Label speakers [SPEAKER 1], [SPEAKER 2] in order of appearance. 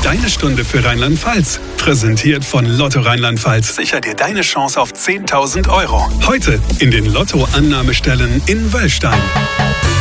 [SPEAKER 1] Deine Stunde für Rheinland-Pfalz. Präsentiert von Lotto Rheinland-Pfalz. Sicher dir deine Chance auf 10.000 €. Heute in den Lotto-Annahmestellen in Wöllstein.